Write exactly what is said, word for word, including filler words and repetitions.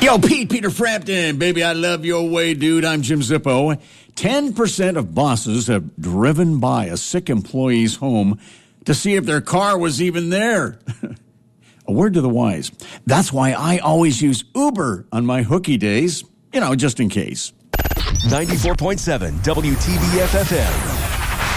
Yo, Pete, Peter Frampton, baby, I love your way, dude. I'm Jim Zippo. ten percent of bosses have driven by a sick employee's home to see if their car was even there. A word to the wise. That's why I always use Uber on my hooky days, you know, just in case. ninety-four point seven W T B F F M.